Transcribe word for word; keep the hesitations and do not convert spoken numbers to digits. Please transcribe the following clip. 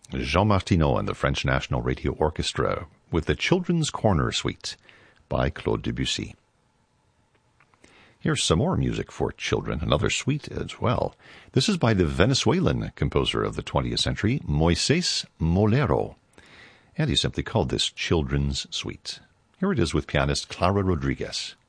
Jean Martineau and the French National Radio Orchestra with the Children's Corner Suite by Claude Debussy. Here's some more music for children, another suite as well. This is by the Venezuelan composer of the twentieth century, Moises Molero, and he simply called this Children's Suite. Here it is with pianist Clara Rodriguez.